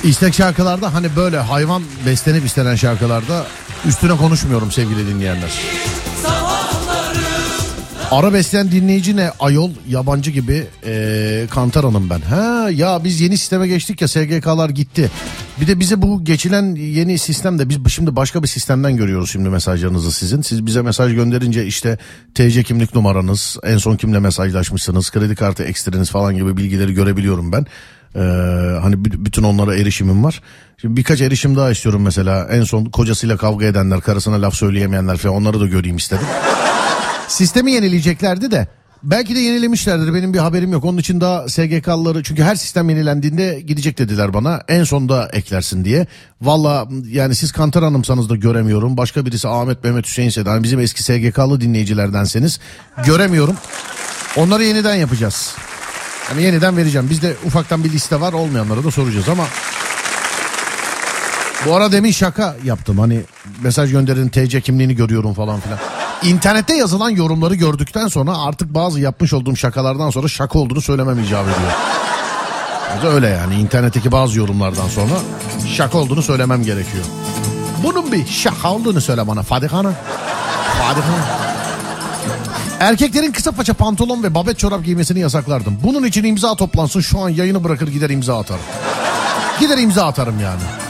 İstek şarkılarda hani böyle hayvan beslenip istenen şarkılarda üstüne konuşmuyorum sevgili dinleyenler. Ara besleyen dinleyici ne ayol, yabancı gibi Kantar Hanım ben. Ha ya biz yeni sisteme geçtik ya, SGK'lar gitti. Bir de bize bu geçilen yeni sistemde biz şimdi başka bir sistemden görüyoruz şimdi mesajlarınızı sizin. Siz bize mesaj gönderince işte TC kimlik numaranız, en son kimle mesajlaşmışsınız, kredi kartı ekstreniz falan gibi bilgileri görebiliyorum ben. Hani bütün onlara erişimim var. Şimdi birkaç erişim daha istiyorum mesela. En son kocasıyla kavga edenler, karısına laf söyleyemeyenler falan, onları da göreyim istedim. Sistemi yenileyeceklerdi de belki de yenilemişlerdir, benim bir haberim yok. Onun için daha SGK'lıları, çünkü her sistem yenilendiğinde gidecek dediler bana, en sonda eklersin diye. Valla yani siz Kantar Hanım'sanız da göremiyorum. Başka birisi Ahmet, Mehmet, Hüseyin Sedan, bizim eski SGK'lı dinleyicilerdenseniz göremiyorum. Onları yeniden yapacağız. Yani yeniden vereceğim. Bizde ufaktan bir liste var, olmayanlara da soracağız ama... Bu ara demin şaka yaptım, hani mesaj gönderin TC kimliğini görüyorum falan filan. İnternette yazılan yorumları gördükten sonra artık bazı yapmış olduğum şakalardan sonra şaka olduğunu söylemem icap ediyor. Öyle yani, internetteki bazı yorumlardan sonra şaka olduğunu söylemem gerekiyor. Bunun bir şaka olduğunu söyle bana Fadika Hanım. Fadika Hanım. Erkeklerin kısa paça pantolon ve babet çorap giymesini yasaklardım. Bunun için imza toplansın, şu an yayını bırakır gider imza atarım. Gider imza atarım yani.